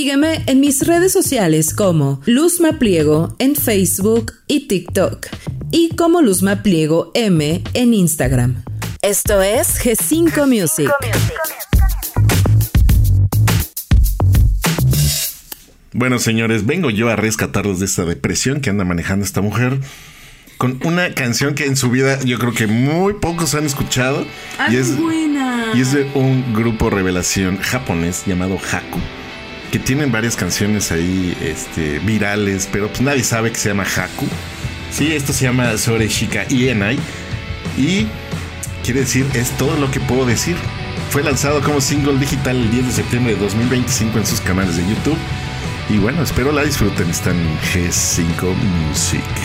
Sígueme en mis redes sociales como Luzma Pliego en Facebook y TikTok y como Luzma Pliego M en Instagram. Esto es G5 Music. Bueno, señores, vengo yo a rescatarlos de esta depresión que anda manejando esta mujer con una canción que en su vida yo creo que muy pocos han escuchado. ¡Ay, y es buena! Y es de un grupo revelación japonés llamado Haku, que tienen varias canciones ahí virales, pero pues nadie sabe que se llama Haku. Sí, esto se llama Sore Shika Ienai y quiere decir, es todo lo que puedo decir. Fue lanzado como single digital el 10 de septiembre de 2025 en sus canales de YouTube. Y bueno, espero la disfruten. Están en G5 Music.